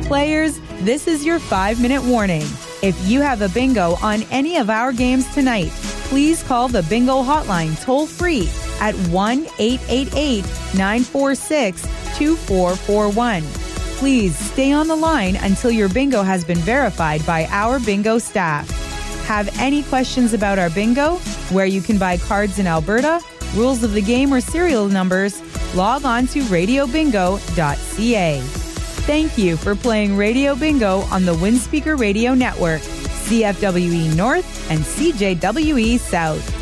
Players, this is your 5-minute warning. If you have a bingo on any of our games tonight, please call the bingo hotline toll-free at 1-888-946-2441. Please stay on the line until your bingo has been verified by our bingo staff. Have any questions about our bingo, where you can buy cards in Alberta, rules of the game, or serial numbers, log on to radiobingo.ca. Thank you for playing Radio Bingo on the Windspeaker Radio Network, CFWE North and CJWE South.